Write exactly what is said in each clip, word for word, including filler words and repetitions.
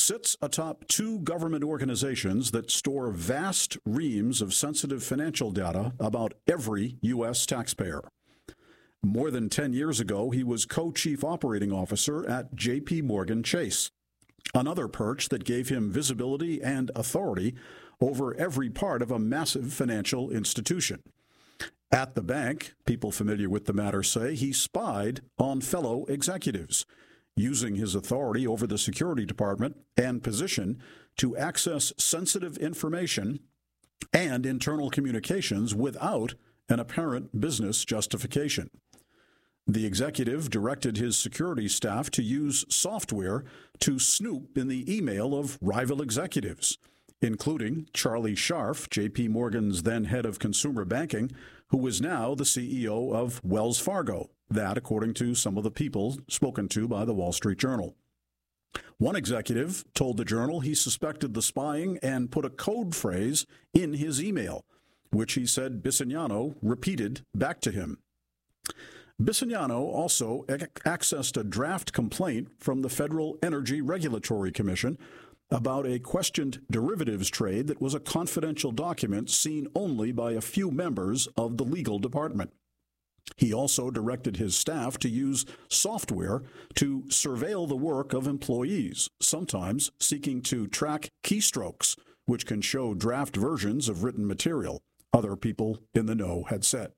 sits atop two government organizations that store vast reams of sensitive financial data about every U S taxpayer. More than ten years ago, he was co-chief operating officer at J P Morgan Chase, another perch that gave him visibility and authority over every part of a massive financial institution. At the bank, people familiar with the matter say he spied on fellow executives, using his authority over the security department and position to access sensitive information and internal communications without an apparent business justification. The executive directed his security staff to use software to snoop in the email of rival executives, including Charlie Scharf, J P Morgan's then head of consumer banking, who is now the C E O of Wells Fargo. That, according to some of the people spoken to by the Wall Street Journal. One executive told the Journal he suspected the spying and put a code phrase in his email, which he said Bisignano repeated back to him. Bisignano also ac- accessed a draft complaint from the Federal Energy Regulatory Commission about a questioned derivatives trade that was a confidential document seen only by a few members of the legal department. He also directed his staff to use software to surveil the work of employees, sometimes seeking to track keystrokes, which can show draft versions of written material, other people in the know had said.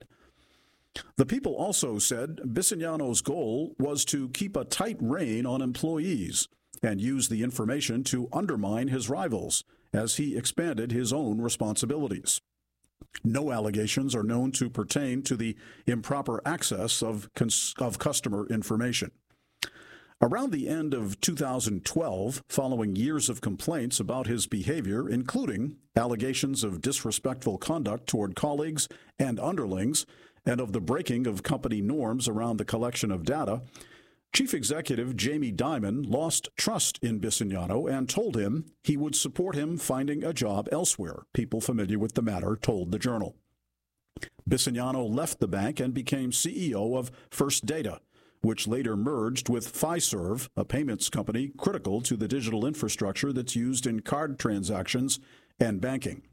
The people also said Bisignano's goal was to keep a tight rein on employees and use the information to undermine his rivals as he expanded his own responsibilities. No allegations are known to pertain to the improper access of, cons- of customer information. Around the end of two thousand twelve, following years of complaints about his behavior, including allegations of disrespectful conduct toward colleagues and underlings, and of the breaking of company norms around the collection of data, Chief Executive Jamie Dimon lost trust in Bisignano and told him he would support him finding a job elsewhere, people familiar with the matter told the Journal. Bisignano left the bank and became C E O of First Data, which later merged with Fiserv, a payments company critical to the digital infrastructure that's used in card transactions and banking.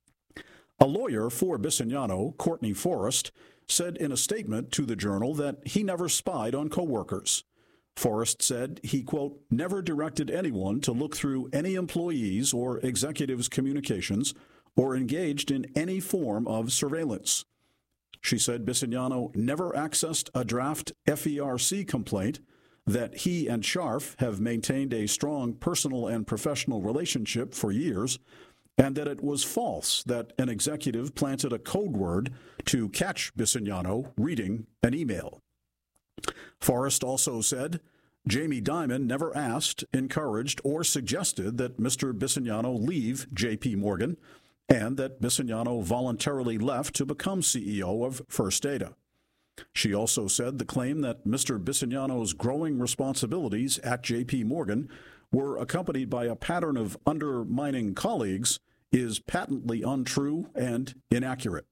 A lawyer for Bisignano, Courtney Forrest, said in a statement to the Journal that he never spied on coworkers. Forrest said he, quote, never directed anyone to look through any employees' or executives' communications or engaged in any form of surveillance. She said Bisignano never accessed a draft F E R C complaint, that he and Scharf have maintained a strong personal and professional relationship for years, and that it was false that an executive planted a code word to catch Bisignano reading an email. Forrest also said Jamie Dimon never asked, encouraged, or suggested that Mister Bisignano leave J P Morgan, and that Bisignano voluntarily left to become C E O of First Data. She also said the claim that Mister Bisignano's growing responsibilities at J P Morgan were accompanied by a pattern of undermining colleagues is patently untrue and inaccurate.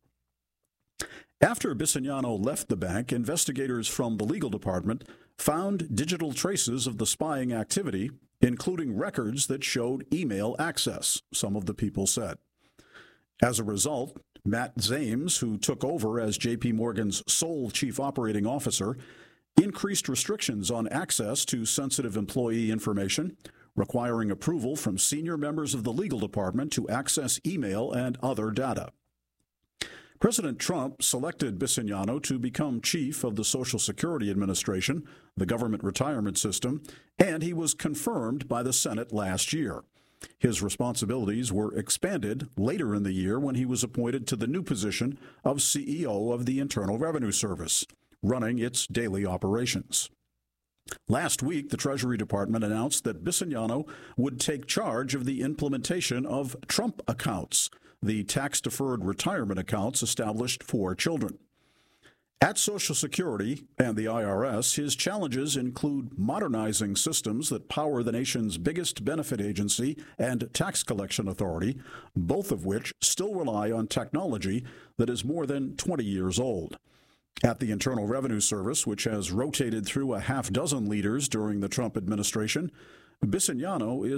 After Bisignano left the bank, investigators from the legal department found digital traces of the spying activity, including records that showed email access, some of the people said. As a result, Matt Zames, who took over as J P Morgan's sole chief operating officer, increased restrictions on access to sensitive employee information, requiring approval from senior members of the legal department to access email and other data. President Trump selected Bisignano to become chief of the Social Security Administration, the government retirement system, and he was confirmed by the Senate last year. His responsibilities were expanded later in the year when he was appointed to the new position of C E O of the Internal Revenue Service, running its daily operations. Last week, the Treasury Department announced that Bisignano would take charge of the implementation of Trump accounts, the tax-deferred retirement accounts established for children. At Social Security and the I R S, his challenges include modernizing systems that power the nation's biggest benefit agency and tax collection authority, both of which still rely on technology that is more than twenty years old. At the Internal Revenue Service, which has rotated through a half dozen leaders during the Trump administration, Bisignano is